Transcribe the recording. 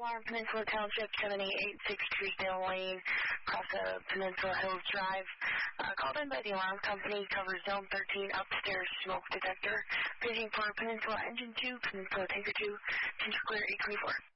alarm, Peninsula Township, 7886 Truesdale Lane, across Peninsula Hills Drive. Called in by the alarm company, covers Zone 13, upstairs smoke detector. Paging for Peninsula Engine 2, Peninsula Tanker 2, Tanker Clear 824.